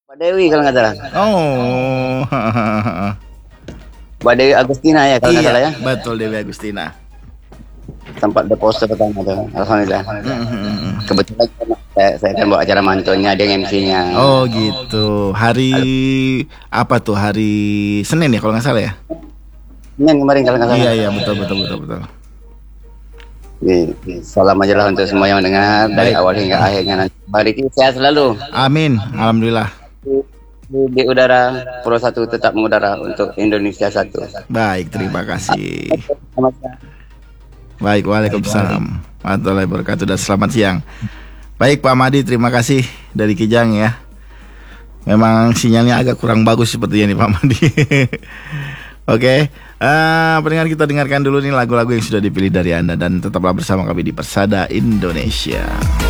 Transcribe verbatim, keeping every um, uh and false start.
Mbak Dewi kalau nggak salah. Oh. Mbak Dewi Agustina ya kalau nggak Iya, salah ya. betul Dewi Agustina. Tempat deposit pertama tuh. Alhamdulillah. Mhm. Kebetulan saya, saya kan bawa acara mantonya, dia M C-nya. Oh gitu. Hari apa tuh? Hari Senin ya kalau nggak salah ya? Senin kemarin kalau nggak salah. Iya iya betul betul betul betul. Nih, salam aja lah untuk semua yang mendengar dari Baik. awal hingga akhirnya nanti. Mbak Riki sehat selalu. Amin. Alhamdulillah. Di, di udara Pro satu tetap mengudara untuk Indonesia satu. Baik, terima kasih. Selamat siang. Baik, waalaikumsalam warahmatullahi wabarakatuh dan selamat siang. Baik Pak Madi, terima kasih dari Kijang ya. Memang sinyalnya agak kurang bagus sepertinya nih Pak Madi. Oke, eh, pendengar kita dengarkan dulu nih lagu-lagu yang sudah dipilih dari Anda dan tetaplah bersama kami di Persada Indonesia.